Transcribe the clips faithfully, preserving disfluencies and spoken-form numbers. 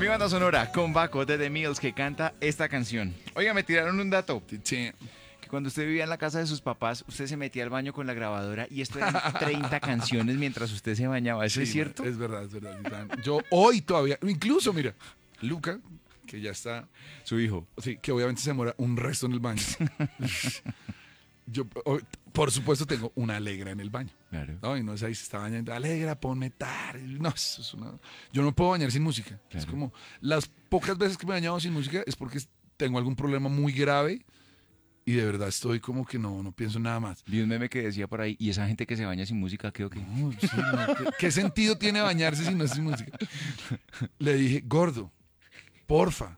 banda sonora con Baco de The Mills que canta esta canción. Oiga, me tiraron un dato. Sí. Que cuando usted vivía en la casa de sus papás, usted se metía al baño con la grabadora y esto eran treinta canciones mientras usted se bañaba. ¿Eso Sí, es cierto? Es verdad, es verdad. Titán. Yo hoy todavía, incluso, mira, Luca, que ya está, Su hijo. sí, que obviamente se demora un resto en el baño. Yo, hoy, por supuesto, tengo una alegra en el baño. Claro. No, y no es ahí, se está bañando, alegra, ponme tar. No, eso es una... Yo no puedo bañar sin música. Claro. Es como, las pocas veces que me he bañado sin música es porque tengo algún problema muy grave y de verdad estoy como que no, no pienso en nada más. Vi un meme que decía por ahí, y esa gente que se baña sin música, ¿qué o qué? No, sí, no, ¿qué, qué sentido tiene bañarse si no es sin música? Le dije, gordo, porfa,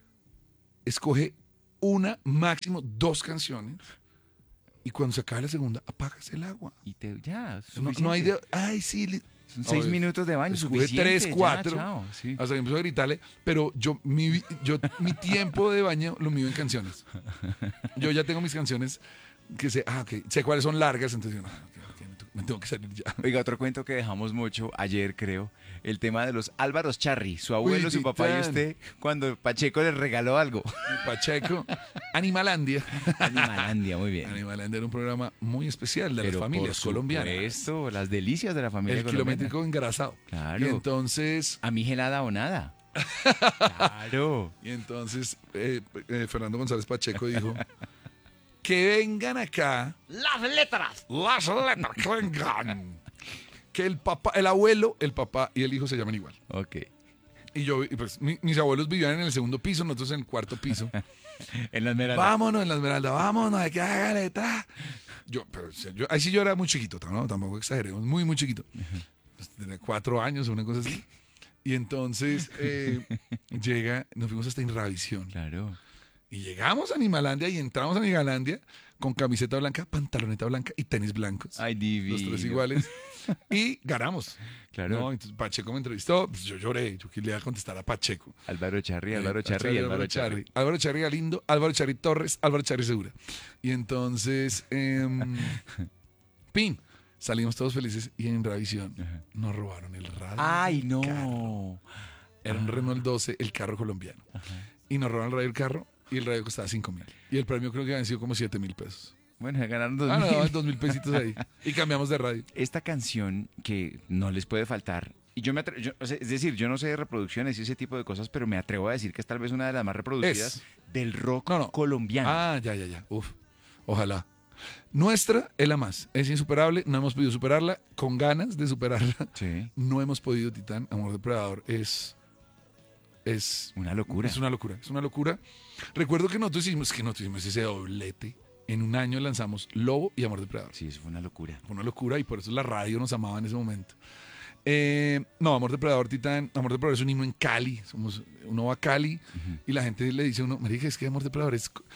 escoge una, máximo dos canciones y cuando se acabe la segunda, apagas el agua. Y te, ya, No, no hay de, ay, sí. Le, Son seis no, minutos de baño, escoge suficiente. tres, ya, cuatro, chao, sí. hasta que empezó a gritarle, pero yo mi, yo, mi tiempo de baño lo mido en canciones. Yo ya tengo mis canciones que sé, ah, ok, sé cuáles son largas, entonces yo, no, okay, okay, me, tengo, me tengo que salir ya. Oiga, otro cuento que dejamos mucho ayer, creo, el tema de los Álvaros Charri, su abuelo, Uy, su papá y Titán. usted, cuando Pacheco les regaló algo. Pacheco, Animalandia. Animalandia, muy bien. Animalandia era un programa muy especial de Pero las familias por colombianas. supuesto, las delicias de la familia El colombiana. kilométrico engrasado. Claro. Y entonces, A mí gelada o nada. Claro. y entonces eh, eh, Fernando González Pacheco dijo que vengan acá Las letras. las letras, que vengan. Que el papá, el abuelo, el papá y el hijo se llaman igual. Ok. Y yo, y pues mi- mis abuelos vivían en el segundo piso, nosotros en el cuarto piso. En la Esmeralda. Vámonos en la Esmeralda, vámonos, hay que hágale, ta. Yo, pero o sea, yo, ahí sí yo era muy chiquito, ¿no? Tampoco exageremos, muy, muy chiquito. Pues, tenía cuatro años o una cosa así. Y entonces eh, llega, nos fuimos hasta Inravisión. Claro. Y llegamos a Animalandia y entramos a Animalandia con camiseta blanca, pantaloneta blanca y tenis blancos. Ay, divino. Los tres iguales. Y ganamos. Claro. ¿no? Entonces Pacheco me entrevistó, pues yo lloré, yo que le iba a contestar a Pacheco. Álvaro Charri, Álvaro Eh, Charri, Álvaro Charri. Álvaro Charri Galindo, Álvaro Charri Torres, Álvaro Charri Segura. Y entonces, em, pin, salimos todos felices y en Ravisión Ajá. nos robaron el radio. Ay, del no. carro. Era un Renault doce, el carro colombiano. Y nos robaron el radio del carro y el radio costaba cinco mil. Y el premio creo que habían sido como siete mil pesos. Bueno, ganaron dos Ah, mil. no, dos mil pesitos ahí. Y cambiamos de radio. Esta canción que no les puede faltar, y yo me atre- yo- o sea, es decir, yo no sé de reproducciones y ese tipo de cosas, pero me atrevo a decir que es tal vez una de las más reproducidas Es. del rock No, no. colombiano. Ah, ya, ya, ya. Uf. Ojalá. Nuestra es la más. Es insuperable. No hemos podido superarla. Con ganas de superarla. Sí, No hemos podido, Titán. Amor Depredador es. Es. una locura. Es una locura. Es una locura. Recuerdo que nosotros hicimos, que nosotros hicimos ese doblete. En un año lanzamos Lobo y Amor Depredador. Sí, eso fue una locura. Fue una locura y por eso la radio nos amaba en ese momento. Eh, no, Amor Depredador, Titán. Amor Depredador es un himno en Cali. Somos, uno va a Cali y la gente le dice a uno, marica, es que Amor Depredador es co-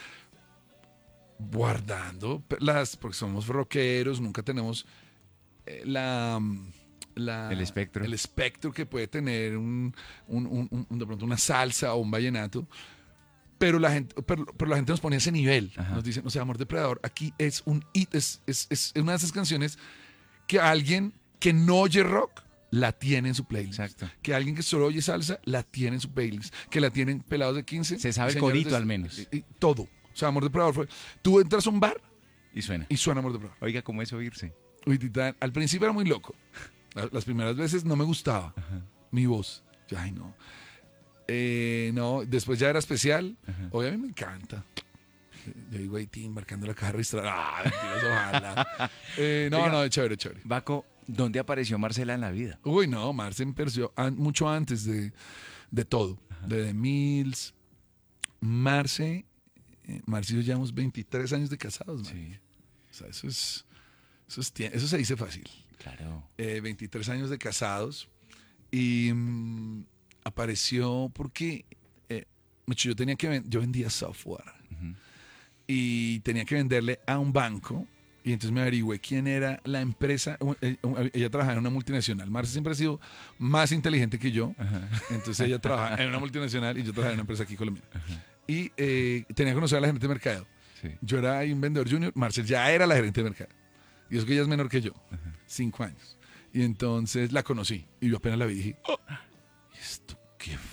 guardando las, porque somos rockeros, nunca tenemos eh, la, la- El espectro. el espectro que puede tener un, un- un- un- de pronto una salsa o un vallenato. Pero la gente, pero, pero la gente nos pone a ese nivel. Ajá. Nos dicen, o sea, Amor Depredador, aquí es un hit, es, es, es una de esas canciones que alguien que no oye rock la tiene en su playlist. Exacto. Que alguien que solo oye salsa la tiene en su playlist. Que la tienen pelados de quince. Se sabe el señores corito de- al menos. y- y todo. O sea, Amor Depredador fue. Tú entras a un bar Y suena. y suena Amor Depredador. Oiga, ¿cómo es oírse? Uy, Titán, al principio era muy loco. La- Las primeras veces no me gustaba mi voz. Yo, ay, no. Eh, no, después ya era especial. Ajá. Hoy a mí me encanta. Yo digo, ahí, Tim, marcando la caja registrada. Ah, mentiras, ojalá. Eh, no, Oiga. no, chévere, chévere. Baco, ¿dónde apareció Marcela en la vida? Uy, no, Marce me perció an- mucho antes de, de todo. De The Mills. Marce, eh, Marce y yo llevamos veintitrés años de casados, man. Sí, O sea, eso es, eso es, tie- eso se dice fácil. claro. Eh, veintitrés años de casados. Y mm, apareció porque eh, mucho, yo tenía que ven- yo vendía software Ujú. y tenía que venderle a un banco. Y entonces me averigüé quién era la empresa. u- eh, u- Ella trabajaba en una multinacional. Marce siempre ha sido más inteligente que yo. Ajá. Entonces ella trabajaba en una multinacional y yo trabajaba en una empresa aquí colombiana. Y eh, tenía que conocer a la gerente de mercado. Sí. Yo era ahí un vendedor junior. Marcel ya era la gerente de mercado. Y eso que ella es menor que yo. Cinco años. Y entonces la conocí. Y yo apenas la vi y dije, "Oh, ¿esto qué fue?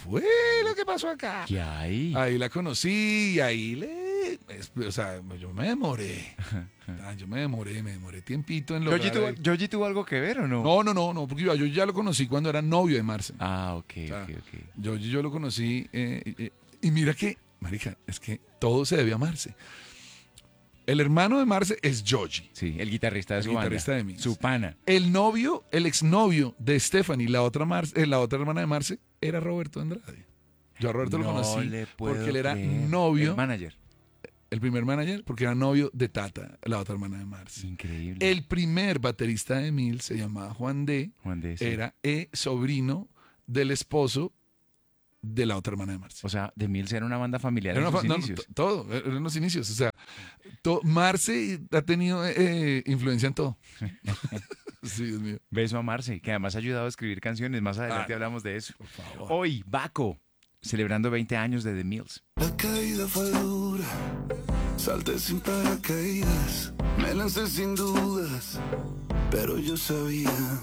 fue lo que pasó acá? ¿Qué hay? Ahí la conocí y ahí le... es- o sea, yo me demoré. Ah, yo me demoré, me demoré tiempito en lograr... ¿Yoyi tuvo, ahí- Yoyi tuvo algo que ver o no? No, no, no, no, porque yo, yo ya lo conocí cuando era novio de Marce. Ah, ok, sea, ok, ok. Yo, yo lo conocí eh, eh, y mira que, marica, es que todo se debe a Marce. El hermano de Marce es Yoji. Sí, el guitarrista de El su guitarrista banda. de Mills. Su pana. El novio, el exnovio de Stephanie, la otra, Marce, eh, la otra hermana de Marce, era Roberto Andrade. Yo a Roberto lo No conocí le puedo porque él era creer. novio, El manager. el primer manager, porque era novio de Tata, la otra hermana de Marce. Increíble. El primer baterista de Mills se llamaba Juan D. Juan de ese. Era eh, sobrino del esposo de la otra hermana de Marce. O sea, The Mills era una banda familiar Era en una sus fa- no, inicios. to- todo, eran los inicios. O sea, to- Marce ha tenido eh, influencia en todo. Sí, Dios mío. Beso a Marce, que además ha ayudado a escribir canciones. Más adelante Ah, hablamos de eso. Por favor. Hoy, Baco, celebrando veinte años de The Mills. La caída fue dura, salté sin paracaídas, me lancé sin dudas, pero yo sabía